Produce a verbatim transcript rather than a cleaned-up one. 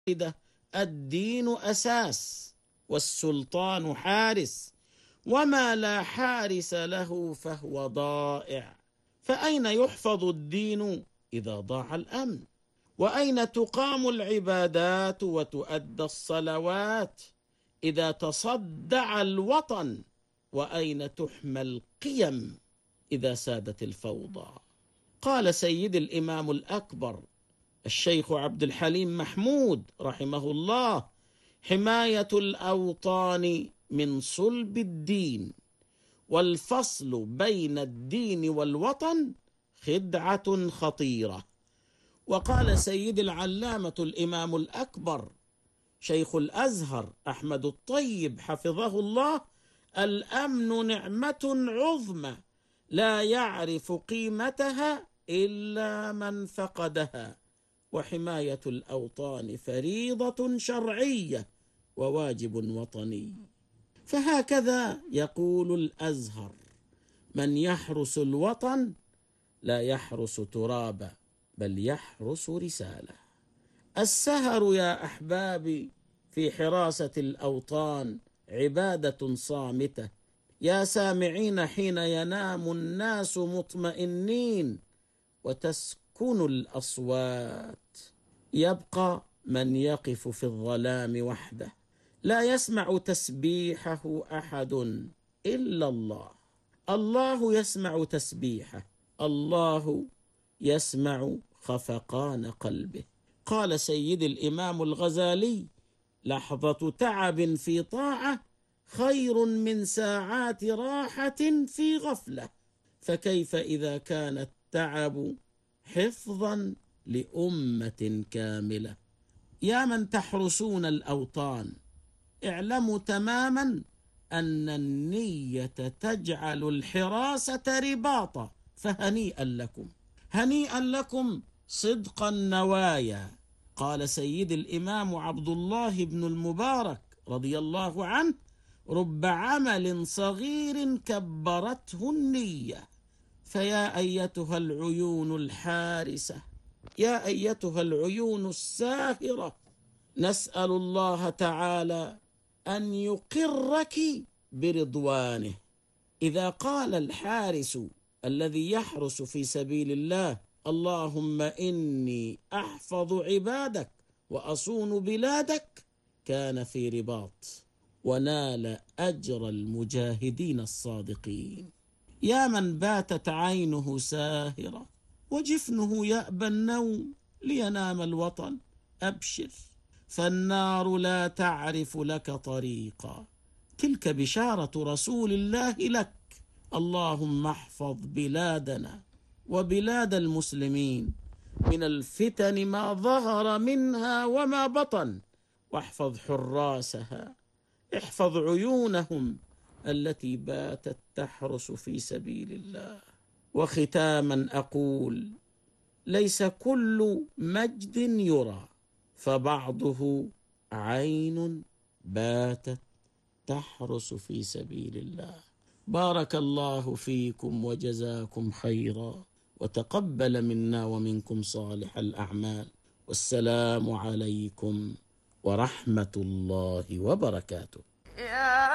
الدين أساس والسلطان حارس، وما لا حارس له فهو ضائع. فأين يحفظ الدين إذا ضاع الأمن؟ وأين تقام العبادات وتؤدى الصلوات إذا تصدع الوطن؟ وأين تحمى القيم إذا سادت الفوضى؟ قال سيد الإمام الأكبر الشيخ عبد الحليم محمود رحمه الله: حماية الأوطان من صلب الدين، والفصل بين الدين والوطن خدعة خطيرة. وقال سيد العلامة الإمام الأكبر شيخ الأزهر أحمد الطيب حفظه الله: الأمن نعمة عظمى لا يعرف قيمتها إلا من فقدها، وحماية الأوطان فريضة شرعية وواجب وطني. فهكذا يقول الأزهر: من يحرس الوطن لا يحرس ترابا بل يحرس رسالة. السهر يا أحبابي في حراسة الأوطان عبادة صامتة. يا سامعين، حين ينام الناس مطمئنين وتسكن الأصوات، يبقى من يقف في الظلام وحده لا يسمع تسبيحه أحد إلا الله. الله يسمع تسبيحه، الله يسمع خفقان قلبه. قال سيد الإمام الغزالي: لحظة تعب في طاعة خير من ساعات راحة في غفلة. فكيف إذا كان التعب حفظا لأمة كاملة؟ يا من تحرسون الأوطان، اعلموا تماما أن النية تجعل الحراسة رباطا، فهنيئا لكم، هنيئا لكم صدق النوايا. قال سيد الإمام عبد الله بن المبارك رضي الله عنه: رب عمل صغير كبرته النية. فيا أيتها العيون الحارسة، يا أيتها العيون الساهرة، نسأل الله تعالى أن يقرك برضوانه. إذا قال الحارس الذي يحرس في سبيل الله: اللهم إني أحفظ عبادك وأصون بلادك، كان في رباط ونال أجر المجاهدين الصادقين. يا من باتت عينه ساهرة وجفنه يأبى النوم لينام الوطن، أبشر، فالنار لا تعرف لك طريقا. تلك بشارة رسول الله لك. اللهم احفظ بلادنا وبلاد المسلمين من الفتن ما ظهر منها وما بطن، واحفظ حراسها، احفظ عيونهم التي باتت تحرس في سبيل الله. وختاما أقول: ليس كل مجد يرى، فبعضه عين باتت تحرس في سبيل الله. بارك الله فيكم وجزاكم خيرا، وتقبل منا ومنكم صالح الأعمال. والسلام عليكم ورحمة الله وبركاته.